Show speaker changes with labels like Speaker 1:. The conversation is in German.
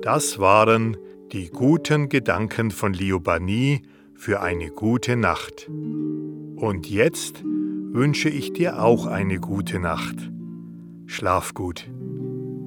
Speaker 1: Das waren die guten Gedanken von Leo Banni für eine gute Nacht. Und jetzt wünsche ich dir auch eine gute Nacht. Schlaf gut.